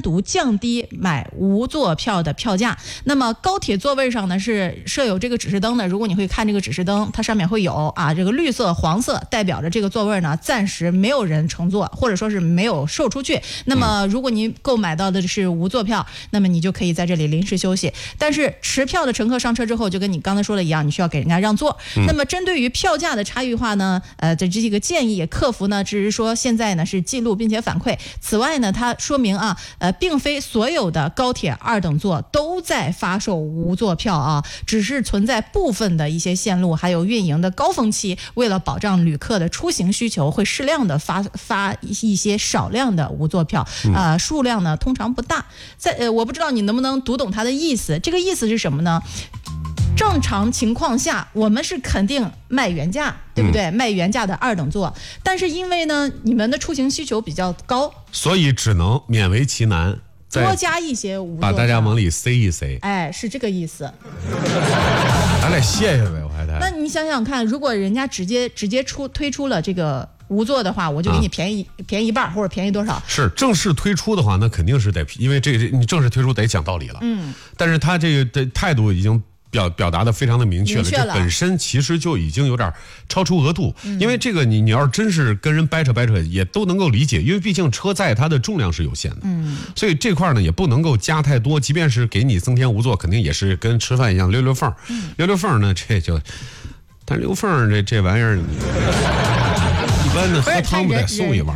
独降低买无座票的票价。那么高铁座位上呢是设有这个指示灯的，如果你会看这个指示灯，它上面会有这个绿色、黄色，代表着这个座位呢暂时没有人乘坐，或者说是没有售出去。那么如果你购买到的是无座票，那么你就可以在这里临时休息。但是持票的乘客上车之后，就跟你刚才说的一样，你需要给人家让座。那么针对于票价的差异化呢，这个建议客服呢只是说现在呢是记录并且反馈。此外呢，它说明并非所有的高铁2等座都在发售无座票只是存在部分的一些线路还有运营的高峰期，为了保障旅客的出行需求，会适量的发一些少量的无座票，数量呢通常不大。我不知道你能不能读懂它的意思。这个意思是什么呢？正常情况下我们是肯定卖原价，对不对？卖原价的2等座，但是因为呢你们的出行需求比较高， 所以只能勉为其难多加一些无座票， 把大家往里塞一塞。 是这个意思。 咱俩谢谢呗，我还那你想想看，如果人家直接推出了这个无座的话，我就给你便宜一半或者便宜多少？ 是正式推出的话，那肯定是得，因为你正式推出得讲道理了。但是他这个的态度已经表达的非常的明确了，这本身其实就已经有点超出额度。因为这个你要是真是跟人掰扯也都能够理解，因为毕竟车载它的重量是有限的。所以这块呢也不能够加太多，即便是给你增添无座，肯定也是跟吃饭一样溜缝。溜缝呢这就，但溜缝这玩意儿，一般的喝汤不得送一碗。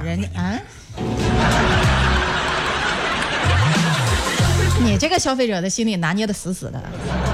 你这个消费者的心理拿捏的死死的。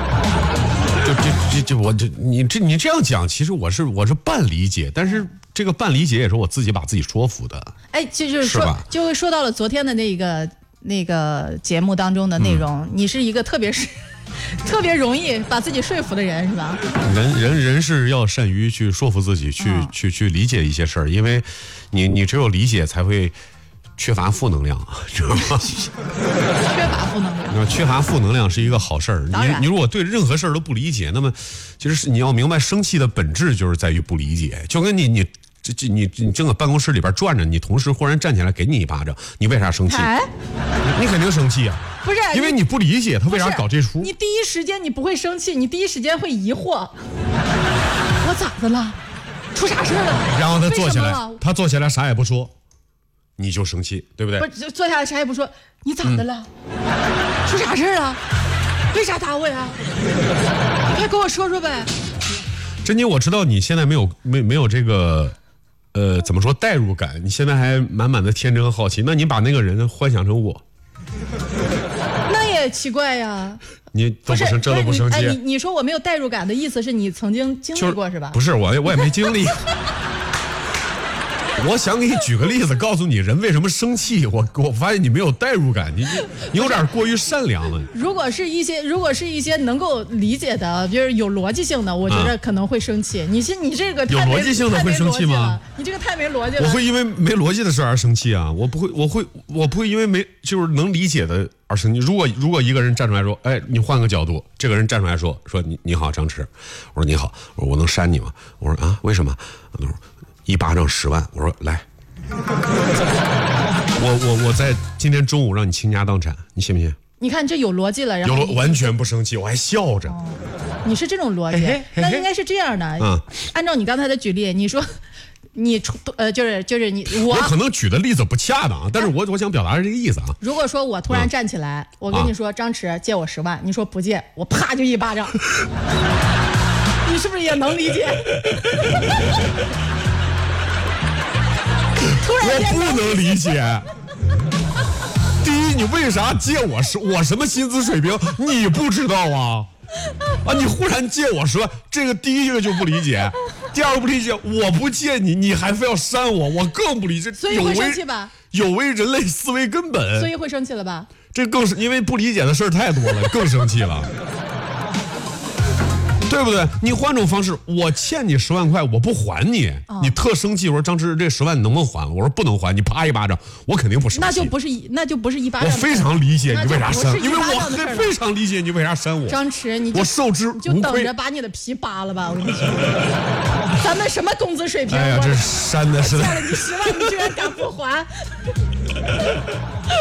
你这样讲，其实我是半理解，但是这个半理解也是我自己把自己说服的。 就是说，就会说到了昨天的那个节目当中的内容，你是一个特别容易把自己说服的人，是吧？ 人是要善于去说服自己，去理解一些事儿，因为你只有理解才会缺乏负能量，知道吗？ 缺乏负能量， 缺乏负能量是一个好事儿。你如果对任何事儿都不理解，那么其实你要明白，生气的本质就是在于不理解。就跟你正在办公室里边转着，你同事忽然站起来给你一巴掌，你为啥生气？你肯定生气啊！ 不是， 因为你不理解他为啥搞这出。 你第一时间你不会生气，你第一时间会疑惑，我咋的了？出啥事了？ 然后他坐下来啥也不说。你就生气，对不对？ 不是，坐下来啥也不说，你咋的了？出啥事了？为啥打我呀？你快跟我说说呗。 珍妮，我知道你现在没有这个怎么说代入感，你现在还满满的天真和好奇。那你把那个人幻想成我， 那也奇怪呀。 你都不生这都不生气？ 你说我没有代入感的意思是你曾经经历过是吧？ 不是，我也没经历。我想给你举个例子，告诉你人为什么生气。我发现你没有代入感，你有点过于善良了。 如果是一些能够理解的，就是有逻辑性的，我觉得可能会生气。你这个有逻辑性的会生气吗？ 你这个太没逻辑了。 我会因为没逻辑的事而生气啊！我不会因为就是能理解的而生气。如果一个人站出来说，哎，你换个角度，这个人站出来说你好张弛，我说你好，我说我能扇你吗？我说啊为什么？他说1巴掌10万，我说来，我在今天中午让你倾家荡产，你信不信？ 你看这有逻辑了，然后完全不生气，我还笑着。 你是这种逻辑，那应该是这样的。按照你刚才的举例，你说你就是你我可能举的例子不恰当，但是我想表达是这个意思啊。 如果说我突然站起来，我跟你说张弛借我10万，你说不借，我啪就1巴掌，你是不是也能理解？ 我不能理解。第一，你为啥借我什么薪资水平？你不知道啊？你忽然借我10万，这个第一个就不理解。第二个不理解，我不借你，你还非要扇我，我更不理解。 所以会生气吧？ 有违人类思维根本。 所以会生气了吧？ 这更是因为不理解的事儿太多了，更生气了。对不对？你换种方式，我欠你10万块，我不还你，你特生气。我说张弛，这10万你能不能还？我说不能还，你啪1巴掌，我肯定不生气。 那就不是1巴掌。 我非常理解你为啥扇，因为我非常理解你为啥扇我。 张弛， 我受之无愧。 就等着把你的皮扒了吧！我跟你说，咱们什么工资水平？ 哎呀，这扇的是。 欠了你10万，你居然敢不还？